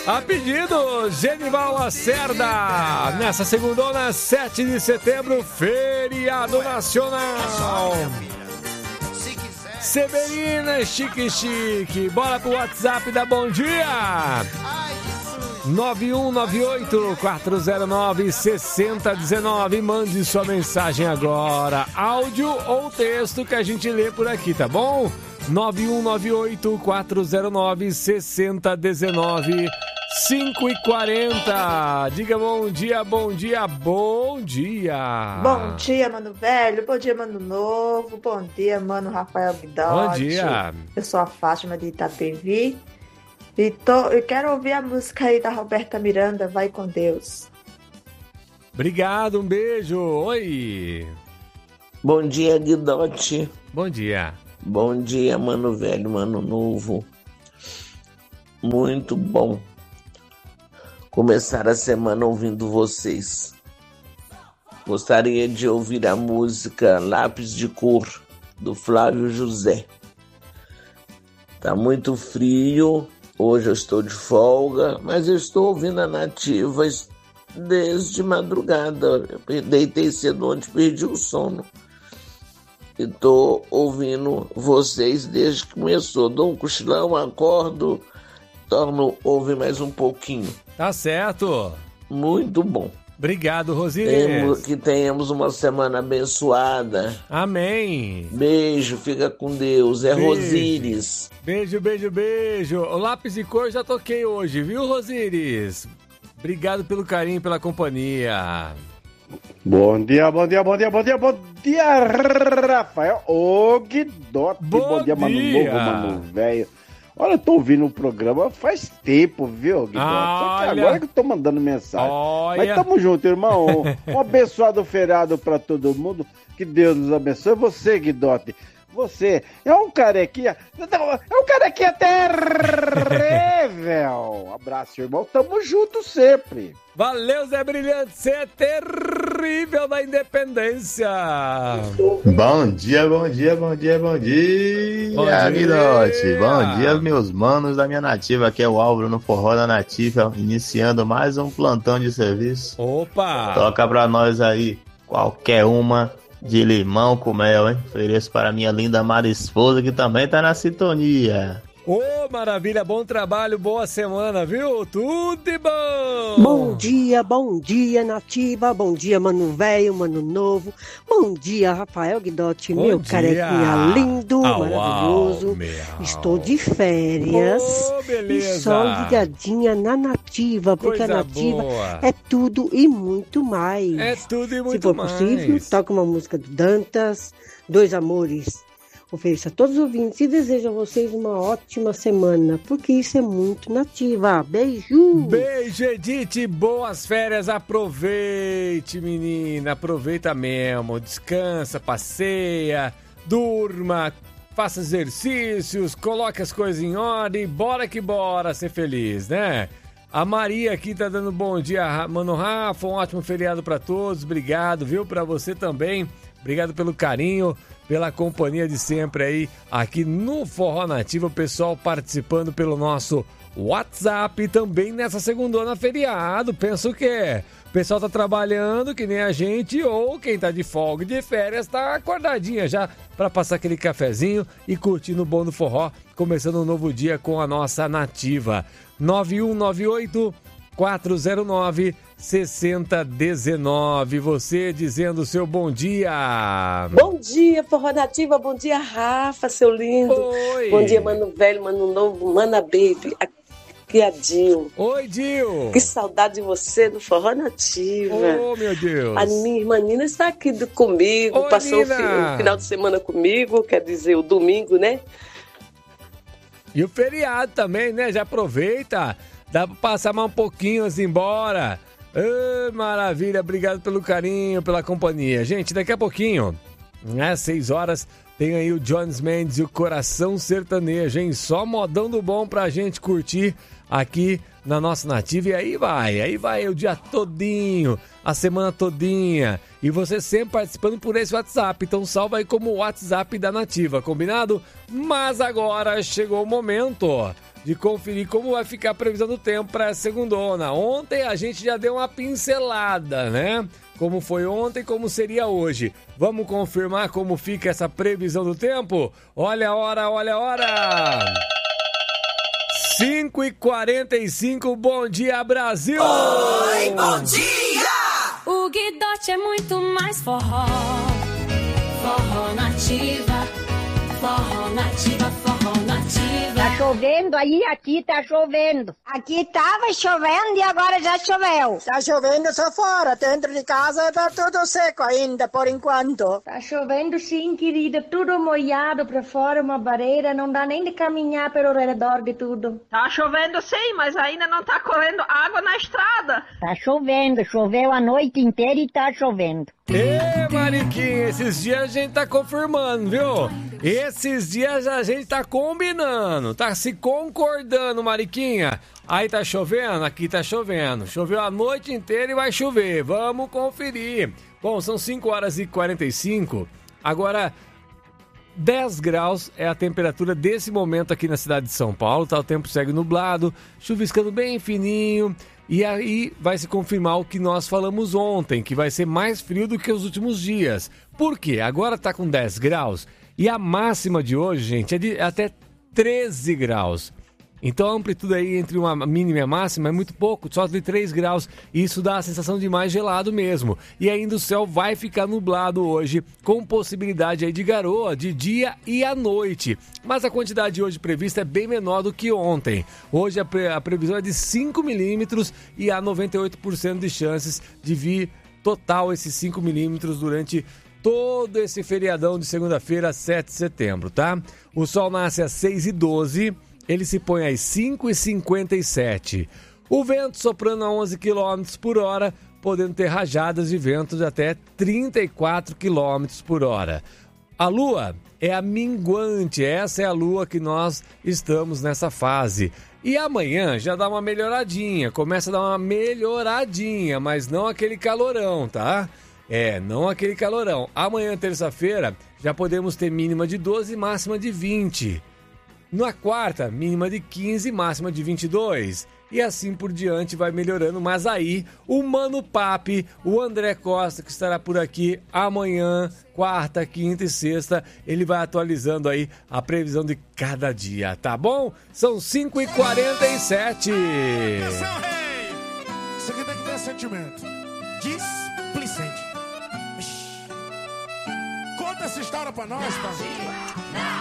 A pedido, Genival Lacerda. Nessa segundona, 7 de setembro, feriado nacional. Severina Chique Chique. Bora pro WhatsApp da Bom Dia. 9198-409-6019. Mande sua mensagem agora. Áudio ou texto que a gente lê por aqui, tá bom? 9198-409-6019. 5h40. Diga bom dia, bom dia, bom dia. Bom dia, mano velho. Bom dia, mano novo. Bom dia, mano Rafael Guidotti. Bom dia. Eu sou a Fátima de Itapevi. Eu quero ouvir a música aí da Roberta Miranda, Vai com Deus. Obrigado, um beijo. Oi. Bom dia, Guidotti. Bom dia. Bom dia, mano velho, mano novo. Muito bom começar a semana ouvindo vocês. Gostaria de ouvir a música Lápis de Cor, do Flávio José. Tá muito frio, hoje eu estou de folga, mas eu estou ouvindo a Nativa desde madrugada. Eu deitei cedo ontem, perdi o sono. E tô ouvindo vocês desde que começou. Dou um cochilão, acordo, torno a ouvir mais um pouquinho. Tá certo. Muito bom. Obrigado, Rosines. Que tenhamos uma semana abençoada. Amém. Beijo, fica com Deus. É beijo. Rosines. Beijo, beijo, beijo. O lápis de cor já toquei hoje, viu, Rosines? Obrigado pelo carinho, pela companhia. Bom dia, bom dia, bom dia, bom dia, bom dia, Rafael. Ô, Guidotti. Bom dia, mano novo, mano velho. Olha, eu tô ouvindo o programa faz tempo, viu, Guidotti? Só que agora que eu tô mandando mensagem. Olha. Mas tamo junto, irmão. Um abençoado feriado pra todo mundo. Que Deus nos abençoe. Você, Guidotti, você é um carequinha. É um carequinha terrível. Abraço, irmão. Tamo junto sempre. Valeu, Zé Brilhante. Você é terrível da independência. Bom dia, bom dia, bom dia, bom dia. Bom dia, Guidotti. Bom dia, meus manos da minha nativa. Aqui é o Álvaro no Forró da Nativa, iniciando mais um plantão de serviço. Opa! Toca pra nós aí, qualquer uma de limão com mel, hein? Ofereço para minha linda amada esposa, que também tá na sintonia. Ô, maravilha, bom trabalho, boa semana, viu? Tudo de bom! Bom dia, Nativa, bom dia, mano velho, mano novo, bom dia, Rafael Guidotti, meu carequinha lindo, maravilhoso, estou de férias e só ligadinha na Nativa, porque coisa a Nativa boa. É tudo e muito mais. É tudo e muito mais. Se for possível, toca uma música do Dantas, Dois Amores. Ofereço a todos os ouvintes e desejo a vocês uma ótima semana, porque isso é muito Nativa. Beijo! Beijo, Edith! Boas férias! Aproveite, menina! Aproveita mesmo! Descansa, passeia, durma, faça exercícios, coloque as coisas em ordem, bora que bora ser feliz, né? A Maria aqui tá dando bom dia, mano Rafa, um ótimo feriado pra todos, obrigado, viu? Pra você também, obrigado pelo carinho, pela companhia de sempre aí, aqui no Forró Nativa, o pessoal participando pelo nosso WhatsApp, também nessa segundona feriado, pensa o quê? O pessoal tá trabalhando que nem a gente, ou quem tá de folga, de férias, tá acordadinha já pra passar aquele cafezinho e curtindo o bom do forró, começando um novo dia com a nossa Nativa. 9198-409-6019. Você dizendo o seu bom dia. Bom dia, Forró Nativa. Bom dia, Rafa, seu lindo. Oi. Bom dia, mano velho, mano novo, mana baby. Aqui é a Dil. Oi, Dil. Que saudade de você no Forró Nativa. Oh, meu Deus. A minha irmã Nina está aqui comigo. Oi, passou o Nina. final de semana comigo, quer dizer, o domingo, né? E o feriado também, né? Já aproveita. Dá pra passar mais um pouquinho antes de ir embora. Maravilha, obrigado pelo carinho, pela companhia. Gente, daqui a pouquinho, às 6 horas, tem aí o Jones Mendes e o Coração Sertanejo, hein? Só modão do bom pra gente curtir aqui na nossa Nativa. E aí vai o dia todinho, a semana todinha. E você sempre participando por esse WhatsApp. Então salva aí como WhatsApp da Nativa, combinado? Mas agora chegou o momento de conferir como vai ficar a previsão do tempo para a segundona. Ontem a gente já deu uma pincelada, né? Como foi ontem, como seria hoje. Vamos confirmar como fica essa previsão do tempo? Olha a hora, olha a hora! 5h45, bom dia, Brasil! Oi, bom dia! O Guidote é muito mais forró. Forró nativa, forró nativa, forró nativa. Tá chovendo aí, aqui tá chovendo. Aqui tava chovendo e agora já choveu. Tá chovendo só fora, dentro de casa tá tudo seco ainda, por enquanto. Tá chovendo sim, querida, tudo molhado pra fora, uma barreira, não dá nem de caminhar pelo redor de tudo. Tá chovendo sim, mas ainda não tá correndo água na estrada. Tá chovendo, choveu a noite inteira e tá chovendo. Ê, Mariquinha, esses dias a gente tá confirmando, viu? Esses dias a gente tá combinando, tá se concordando, Mariquinha. Aí tá chovendo, aqui tá chovendo. Choveu a noite inteira e vai chover, vamos conferir. Bom, são 5h45, agora 10 graus é a temperatura desse momento aqui na cidade de São Paulo, tá? O tempo segue nublado, chuviscando bem fininho. E aí vai se confirmar o que nós falamos ontem, que vai ser mais frio do que os últimos dias. Por quê? Agora tá com 10 graus e a máxima de hoje, gente, é de até 13 graus. Então a amplitude aí entre uma mínima e a máxima é muito pouco, só de 3 graus. E isso dá a sensação de mais gelado mesmo. E ainda o céu vai ficar nublado hoje, com possibilidade aí de garoa de dia e à noite. Mas a quantidade hoje prevista é bem menor do que ontem. Hoje a previsão é de 5 milímetros e há 98% de chances de vir total esses 5 milímetros durante todo esse feriadão de segunda-feira, 7 de setembro, tá? O sol nasce às 6h12. Ele se põe às 5h57. O vento soprando a 11 km por hora, podendo ter rajadas de ventos de até 34 km por hora. A lua é a minguante, essa é a lua que nós estamos nessa fase. E amanhã já dá uma melhoradinha, começa a dar uma melhoradinha, mas não aquele calorão, tá? Não aquele calorão. Amanhã, terça-feira, já podemos ter mínima de 12 e máxima de 20. Na quarta, mínima de 15, máxima de 22. E assim por diante vai melhorando. Mas aí, o Mano Papi, o André Costa, que estará por aqui amanhã, quarta, quinta e sexta, ele vai atualizando aí a previsão de cada dia, tá bom? São 5h47. Atenção, rei! Isso aqui tem que ter sentimento. Displicente. Conta essa história pra nós, pai.